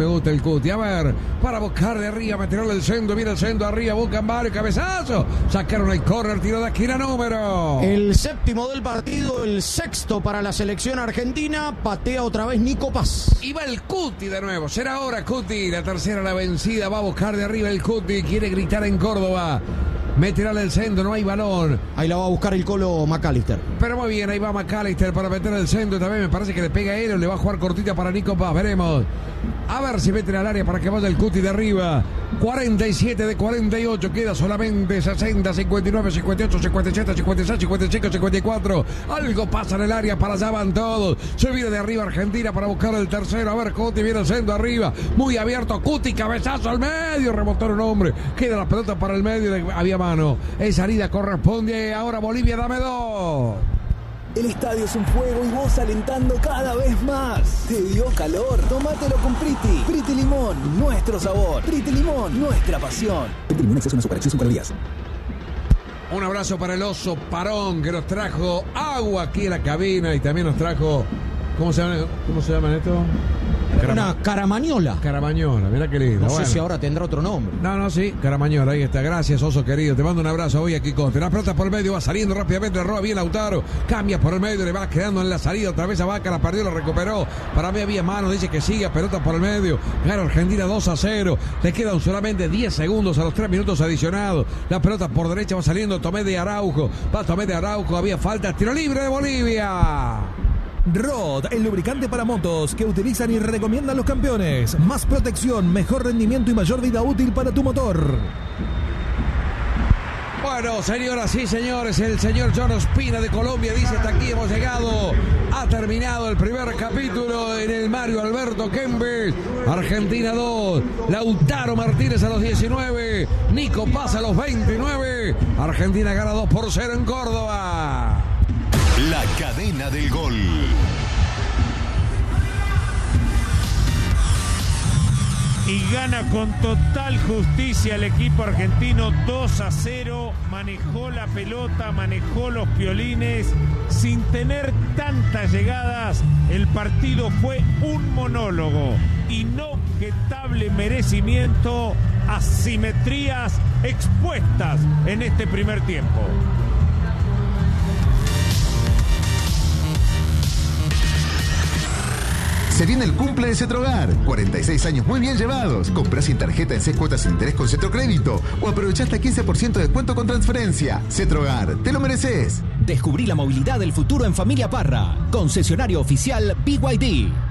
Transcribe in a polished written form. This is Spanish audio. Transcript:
Me gusta el Cuti. A ver, para buscar de arriba, meterle el centro, viene el centro arriba, buscan varios cabezazos. Sacaron el córner, tiro de esquina número. El séptimo del partido, el sexto para la selección argentina. Patea otra vez Nico Paz. Y va el Cuti de nuevo. Será ahora Cuti. La tercera la vencida. Va a buscar de arriba el Cuti. Quiere gritar en Córdoba. Meterá el centro, no hay balón. Ahí la va a buscar el Colo McAllister. Pero muy bien, ahí va McAllister para meter el centro. También me parece que le pega a él o le va a jugar cortita para Nico Paz. Veremos. A ver si meten al área para que vaya el Cuti de arriba. 47 de 48. Queda solamente 60, 59, 58, 57, 56, 55, 54. Algo pasa en el área. Para allá van todos. Se viene de arriba Argentina para buscar el tercero. A ver, Cuti viene el centro arriba. Muy abierto. Cuti, cabezazo al medio. Rebotó un hombre. Queda la pelota para el medio. Había mano. En salida corresponde. Ahora Bolivia, dame dos. El estadio es un fuego y vos alentando cada vez más. ¿Te dio calor? Tómatelo con Priti. Priti Limón, nuestro sabor. Priti Limón, nuestra pasión. Priti Limón, exceso en azúcar, exceso en calorías. Un abrazo para el oso Parón que nos trajo agua aquí en la cabina y también nos trajo... ¿Cómo se llama esto? Una caramañola. Caramañola, mira qué lindo. No sé si ahora tendrá otro nombre. No, sí, Caramañola, ahí está. Gracias, oso querido. Te mando un abrazo hoy aquí con. La pelota por el medio, va saliendo rápidamente, roba bien Lautaro. Cambia por el medio, le va quedando en la salida. Otra vez a Vaca, la perdió, la recuperó. Para mí había mano, dice que sigue, pelota por el medio. Gana Argentina 2-0. Le quedan solamente 10 segundos a los 3 minutos adicionados. La pelota por derecha va saliendo Tomé de Araujo. Va Tomé de Araujo, había falta. Tiro libre de Bolivia. Rod, el lubricante para motos que utilizan y recomiendan los campeones. Más protección, mejor rendimiento y mayor vida útil para tu motor. Bueno, señoras y señores, el señor John Ospina de Colombia dice: hasta aquí hemos llegado. Ha terminado el primer capítulo en el Mario Alberto Kempes. Argentina 2, Lautaro Martínez a los 19, Nico Paz a los 29. Argentina gana 2-0 en Córdoba. La cadena del gol. Y gana con total justicia el equipo argentino 2-0. Manejó la pelota, manejó los piolines. Sin tener tantas llegadas, el partido fue un monólogo. Inobjetable merecimiento, asimetrías expuestas en este primer tiempo. Se viene el cumple de Cetrogar. 46 años muy bien llevados. Comprá sin tarjeta en 6 cuotas sin interés con Cetrocrédito. O aprovechá hasta 15% de descuento con transferencia. Cetrogar, te lo mereces. Descubrí la movilidad del futuro en Familia Parra. Concesionario oficial BYD.